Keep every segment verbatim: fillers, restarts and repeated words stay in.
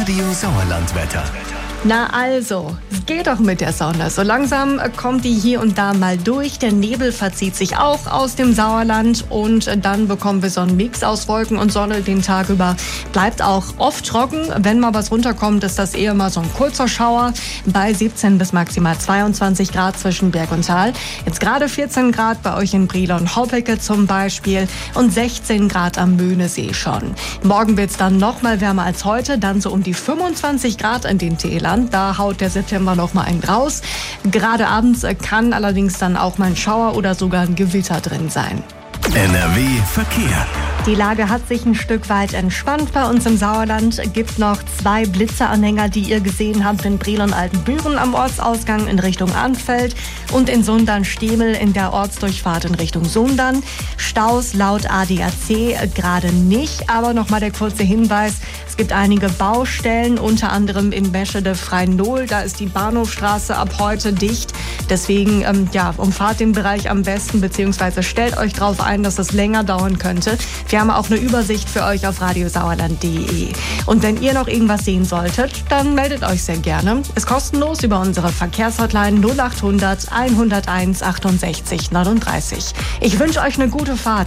Radio Sauerland-Wetter. Na also, es geht doch mit der Sonne. So langsam kommt die hier und da mal durch. Der Nebel verzieht sich auch aus dem Sauerland und dann bekommen wir so einen Mix aus Wolken und Sonne den Tag über. Bleibt auch oft trocken. Wenn mal was runterkommt, ist das eher mal so ein kurzer Schauer bei siebzehn bis maximal zweiundzwanzig Grad zwischen Berg und Tal. Jetzt gerade vierzehn Grad bei euch in Briel und Hoppecke zum Beispiel und sechzehn Grad am Möhnesee schon. Morgen wird es dann noch mal wärmer als heute, dann so um die fünfundzwanzig Grad in den Tälern. Da haut der September noch mal einen raus. Gerade abends kann allerdings dann auch mal ein Schauer oder sogar ein Gewitter drin sein. N R W Verkehr. Die Lage hat sich ein Stück weit entspannt bei uns im Sauerland. Gibt noch zwei Blitzeranhänger, die ihr gesehen habt in Briel und Altenbüren am Ortsausgang in Richtung Arnfeld und in Sundern-Stemel in der Ortsdurchfahrt in Richtung Sundern. Staus laut A D A C gerade nicht, aber nochmal der kurze Hinweis. Es gibt einige Baustellen, unter anderem in Meschede-Freinohl. Da ist die Bahnhofstraße ab heute dicht. Deswegen ähm, ja, umfahrt den Bereich am besten, beziehungsweise stellt euch darauf ein, dass es länger dauern könnte. Wir haben auch eine Übersicht für euch auf radiosauerland punkt de. Und wenn ihr noch irgendwas sehen solltet, dann meldet euch sehr gerne. Ist kostenlos über unsere Verkehrshotline null acht hundert hunderteins achtundsechzig neununddreißig. Ich wünsche euch eine gute Fahrt.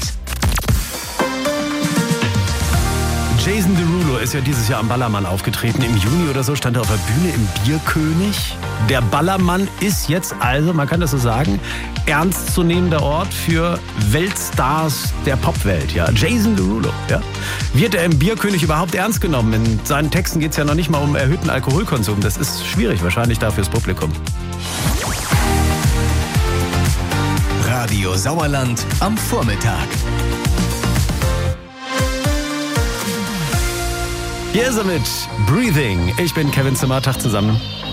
Jason Derulo ist ja dieses Jahr am Ballermann aufgetreten. Im Juni oder so stand er auf der Bühne im Bierkönig. Der Ballermann ist jetzt also, man kann das so sagen, ernstzunehmender Ort für Weltstars der Popwelt. Ja, Jason Derulo. Ja. Wird er im Bierkönig überhaupt ernst genommen? In seinen Texten geht es ja noch nicht mal um erhöhten Alkoholkonsum. Das ist schwierig wahrscheinlich da fürs Publikum. Radio Sauerland am Vormittag. Hier ist er mit Breathing. Ich bin Kevin Zimmer. Tag zusammen.